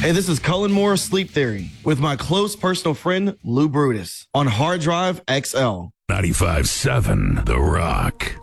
Hey, this is Cullen Moore Sleep Theory with my close personal friend Lou Brutus on Hard Drive XL. 95.7 The Rock.